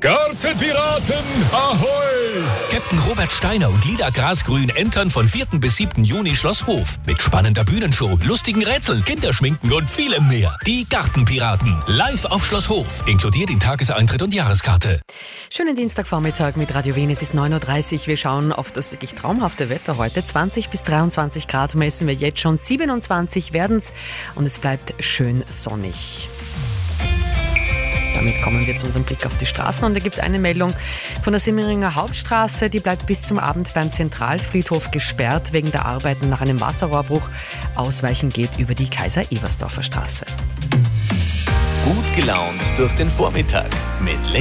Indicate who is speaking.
Speaker 1: Gartenpiraten, ahoi!
Speaker 2: Captain Robert Steiner und Lila Grasgrün entern von 4. bis 7. Juni Schloss Hof. Mit spannender Bühnenshow, lustigen Rätseln, Kinderschminken und vielem mehr. Die Gartenpiraten, live auf Schloss Hof. Inkludiert den Tageseintritt und Jahreskarte.
Speaker 3: Schönen Dienstagvormittag mit Radio Wien. Es ist 9.30 Uhr. Wir schauen auf das wirklich traumhafte Wetter heute. 20 bis 23 Grad messen wir jetzt schon. 27 werden es und es bleibt schön sonnig. Damit kommen wir zu unserem Blick auf die Straßen und da gibt es eine Meldung von der Simmeringer Hauptstraße, die bleibt bis zum Abend beim Zentralfriedhof gesperrt wegen der Arbeiten nach einem Wasserrohrbruch. Ausweichen geht über die Kaiser-Ebersdorfer Straße.
Speaker 4: Gut gelaunt durch den Vormittag mit